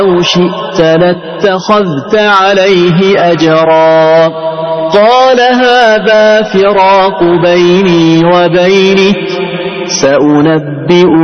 لو شئت لاتخذت عليه أجرا قال هذا فراق بيني وبينك سأنبئ